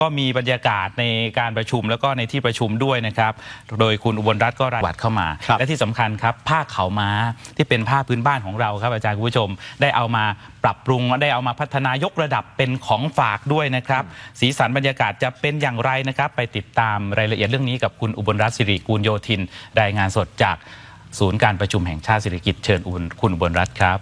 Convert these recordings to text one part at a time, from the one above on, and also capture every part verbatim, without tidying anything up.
ก็มีบรรยากาศในการประชุมแล้วก็ในที่ประชุมด้วยนะครับโดยคุณอุบลรัตน์ก็รายวัดเข้ามาและที่สำคัญครับผ้าขาวม้าที่เป็นผ้าพื้นบ้านของเราครับอาจารย์คุณผู้ชมได้เอามาปรับปรุงได้เอามาพัฒนายกระดับเป็นของฝากด้วยนะครับสีสันบรรยากาศจะเป็นอย่างไรนะครับไปติดตามรายละเอียดเรื่องนี้กับคุณอุบลรัตน์สิริกูลโยธินรายงานสดจากศูนย์การประชุมแห่งชาติสิริกิติ์เชิญคุณอุบลรัตน์ครับ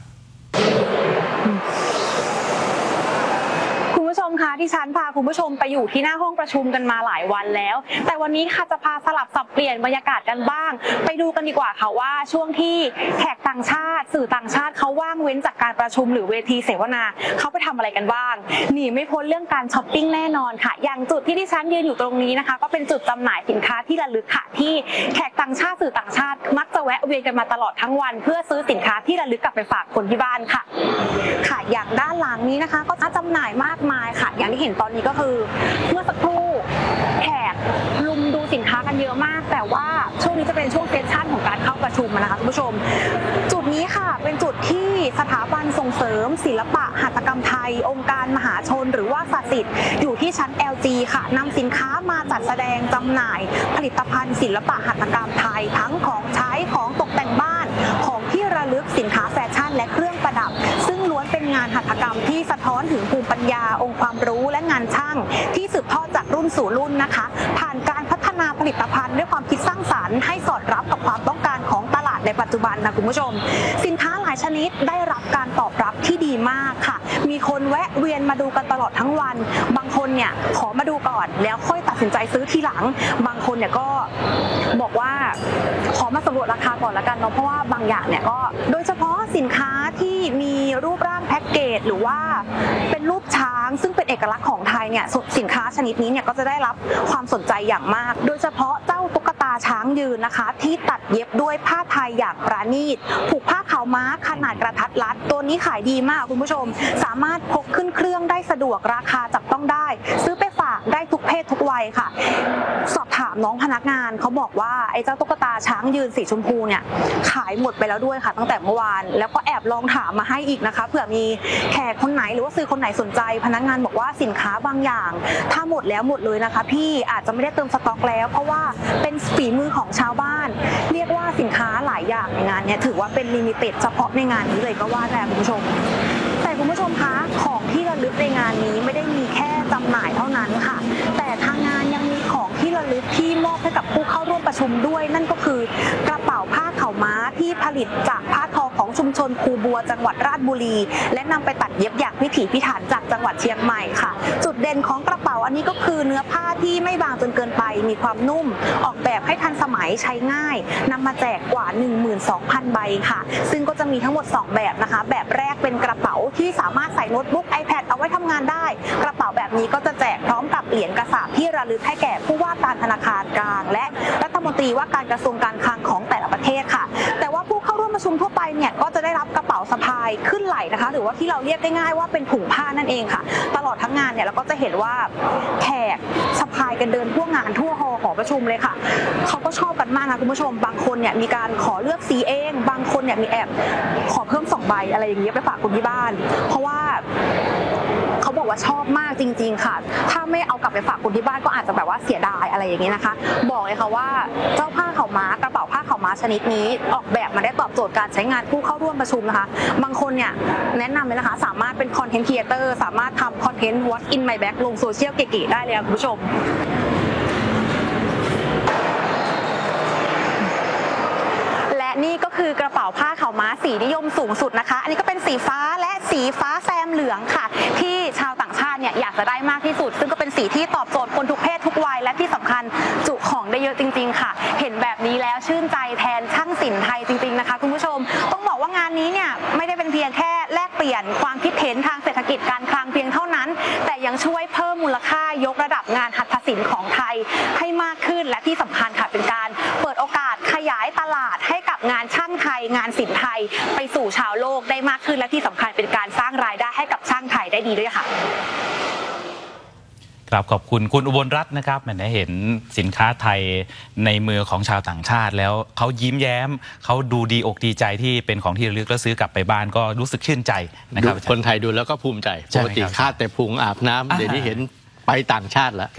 ค่ะที่ฉันพาคุณผู้ชมไปอยู่ที่หน้าห้องประชุมกันมาหลายวันแล้วแต่วันนี้ค่ะจะพาสลับสับเปลี่ยนบรรยากาศกันบ้างไปดูกันดีกว่าค่ะว่าช่วงที่แขกต่างชาติสื่อต่างชาติเขาว่างเว้นจากการประชุมหรือเวทีเสวนาเขาไปทำอะไรกันบ้างหนีไม่พ้นเรื่องการช้อปปิ้งแน่นอนค่ะอย่างจุดที่ที่ฉันยืนอยู่ตรงนี้นะคะก็เป็นจุดจำหน่ายสินค้าที่ระลึกค่ะที่แขกต่างชาติสื่อต่างชาติมักจะแวะเวียนกันมาตลอดทั้งวันเพื่อซื้อสินค้าที่ระลึกกลับไปฝากคนที่บ้านค่ะค่ะอย่างด้านหลังนี้นะคะก็จำหน่ายมากมายค่ะอย่างที่เห็นตอนนี้ก็คือเมื่อสักครู่แขกลุมดูสินค้ากันเยอะมากแต่ว่าช่วงนี้จะเป็นช่วงเซสชั่นของการเข้าประชุมนะคะคุณผู้ชมจุดนี้ค่ะเป็นจุดที่สถาบันส่งเสริมศิลปะหัตถกรรมไทยองค์การมหาชนหรือว่าสสิทธิ์อยู่ที่ชั้น แอล จี ค่ะนำสินค้ามาจัดแสดงจำหน่ายผลิตภัณฑ์ศิลปะหัตถกรรมไทยทั้งของใช้ของตกแต่งบ้านของที่ระลึกสินค้าแฟชั่นและเครื่องประดับซึ่งล้วนเป็นงานหัตถกรรมที่สะท้อนถึงภูมิปัญญาองค์ความรู้และงานช่างที่สืบทอดจากรุ่นสู่รุ่นนะคะผ่านการพัฒนาผลิตภัณฑ์ด้วยความคิดสร้างสรรค์ให้สอดรับกับความต้องการของตลาดในปัจจุบันนะคุณผู้ชมสินค้าหลายชนิดได้รับการตอบรับที่ดีมากค่ะมีคนแวะเวียนมาดูกันตลอดทั้งวันบางคนเนี่ยขอมาดูก่อนแล้วค่อยตัดสินใจซื้อทีหลังบางคนเนี่ยก็บอกว่าขอมาสำรวจราคาก่อนละกันเนาะเพราะว่าบางอย่างเนี่ยก็โดยเฉพาะสินค้าที่มีรูปร่างแพ็กเกจหรือว่าเป็นรูปช้างซึ่งเป็นเอกลักษณ์ของไทยเนี่ยสินค้าชนิดนี้เนี่ยก็จะได้รับความสนใจอย่างมากโดยเฉพาะเจ้าตุ๊กตาช้างยืนนะคะที่ตัดเย็บด้วยผ้าไทยอย่างปราณีตผูกผ้าขาวม้าขนาดกระทัดรัดตัวนี้ขายดีมากคุณผู้ชมสามารถพกขึ้นเครื่องได้สะดวกราคาจับต้องได้ซื้อไปฝากได้ทุกเพศทุกวัยค่ะสอบถามน้องพนักงานเขาบอกว่าไอ้เจ้าตุ๊กตาช้างยืนสีชมพูเนี่ยขายหมดไปแล้วด้วยค่ะตั้งแต่เมื่อวานแล้วก็แอบลองถามมาให้อีกนะคะเผื่อมีแขกคนไหนหรือว่าซื้อคนไหนสนใจพนักงานบอกว่าสินค้าบางอย่างถ้าหมดแล้วหมดเลยนะคะพี่อาจจะไม่ได้เติมสต็อกแล้วเพราะว่าเป็นฝีมือของชาวบ้านเรียกว่าสินค้าหลายอย่างในงานนี้ถือว่าเป็นลิมิเต็ดเฉพาะในงานนี้เลยก็ว่าได้คุณผู้ชมแต่คุณผู้ชมคะของที่ระลึกในงานนี้ไม่ได้มีแค่จำหน่ายเท่านั้นค่ะแต่ทางงานยังมีของที่ระลึกที่มอบให้กับผู้เข้าร่วมประชุมด้วยนั่นก็คือกระเป๋าผ้าขาวม้าที่ผลิตจากผ้าทอของชุมชนภูบัวจังหวัดราชบุรีและนำไปตัดเย็บอย่างพิถีพิถันจากจังหวัดเชียงใหม่ค่ะจุดเด่นของกระเป๋าอันนี้ก็คือเนื้อผ้าที่ไม่บางจนเกินไปมีความนุ่มออกแบบให้ทันสมัยใช้ง่ายนำมาแจกกว่า หนึ่งหมื่นสองพัน ใบค่ะซึ่งก็จะมีทั้งหมดสองแบบนะคะแบบแรกเป็นกระเป๋าที่สามารถใส่โน้ตบุ๊ก ไอแพด เอาไว้ทำงานได้กระเป๋าแบบนี้ก็จะแจกพร้อมกับเหรียญกระสาบที่ระลึกให้แก่ผู้ว่าการธนาคารกลางและรัฐมนตรีว่าการกระทรวงการคลังของแต่ละประเทศค่ะแต่ว่าผู้เข้าร่วมประชุมทั่วไปเนี่ยก็จะได้รับกระเป๋าสะพายขึ้นไหล่นะคะหรือว่าที่เราเรียกได้ง่ายว่าเป็นถุงผ้านั่นเองค่ะตลอดทั้งงานเนี่ยเราก็จะเห็นว่าแขกสะพายกันเดินทั่วงานทั่วฮอหอประชุมเลยค่ะเขาก็ชอบกันมากนะคุณผู้ชมบางคนเนี่ยมีการขอเลือกสีเองบางคนเนี่ยมีแอบขอเพิ่มสองใบอะไรอย่างเงี้ยไปฝากคนที่บ้านเพราะว่าเขาบอกว่าชอบมากจริงๆค่ะถ้าไม่เอากลับไปฝากคนที่บ้านก็อาจจะแบบว่าเสียดายอะไรอย่างเงี้ยนะคะบอกเลยค่ะว่าเจ้าผ้าขาวม้ากระเป๋าผ้าขาวม้าชนิดนี้ออกแบบมาได้ตอบโจทย์การใช้งานผู้เข้าร่วมประชุมนะคะบางคนเนี่ยแนะนำเลยนะคะสามารถเป็นคอนเทนต์ครีเอเตอร์สามารถทำคอนเทนต์ What's in my bag ลงโซเชียลเก๋ๆได้เลยค่ะคุณผู้ชมนี่ก็คือกระเป๋าผ้าขาวม้าสีนิยมสูงสุดนะคะอันนี้ก็เป็นสีฟ้าและสีฟ้าแซมเหลืองค่ะที่ชาวต่างชาติเนี่ยอยากจะได้มากที่สุดซึ่งก็เป็นสีที่ตอบโจทย์คนทุกเพศทุกวัยและที่สำคัญจุของได้เยอะจริงๆค่ะเห็นแบบนี้แล้วชื่นใจแทนช่างศิลป์ไทยจริงๆนะคะคุณผู้ชมต้องบอกว่างานนี้เนี่ยไม่ได้เป็นเพียงแค่แลกเปลี่ยนความคิดเห็นทางเศรษฐกิจการคลังเพียงเท่านั้นแต่ยังช่วยเพิ่มมูลค่ายกระดับงานหัตถศิลป์ของไทยให้มากขึ้นและที่สำคัญค่ะเป็นการเปิดโอกาสขยายตลาดให้กับงานช่างไทยงานศิลป์ไทยไปสู่ชาวโลกได้มากขึ้นและที่สำคัญเป็นการสร้างรายได้ให้กับช่างไทยได้ดีด้วยค่ะครับขอบคุณคุณอุบลรัตน์นะครับได้เห็นสินค้าไทยในมือของชาวต่างชาติแล้วเขายิ้มแย้มเขาดูดีอกดีใจที่เป็นของที่ระลึกแล้วซื้อกลับไปบ้านก็รู้สึกชื่นใจนะครับคนไทยดูแล้วก็ภูมิใจปกติคาดแต่พุงอาบน้ำเดี๋ยวนี้เห็นไปต่างชาติแล้ว